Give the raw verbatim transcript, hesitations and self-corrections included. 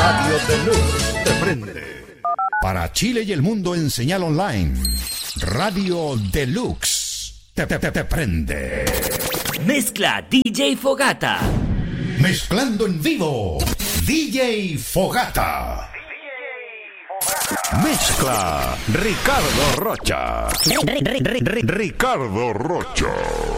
Radio Deluxe te prende. Para Chile y el mundo en señal online, Radio Deluxe te, te, te, te prende. Mezcla D J Fogata. Mezclando en vivo, D J Fogata. Mezcla Ricardo Rocha. Ricardo Rocha.